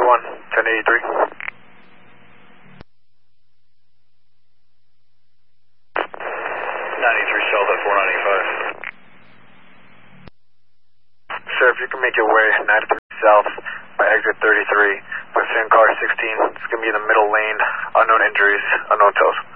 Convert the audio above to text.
331, 1083. 93 South at 495. Sir, if you can make your way 93 South by exit 33, pursuing car 16, it's going to be in the middle lane, unknown injuries, unknown totals.